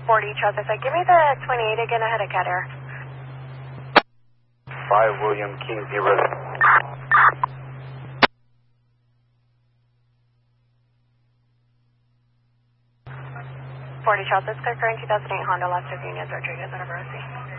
40 Charles. Give me the 28 again ahead of Cat Air. 5 William King 0. 40 Charles. Clear current 2008 Honda Las Vegas Rodriguez on a Rosie.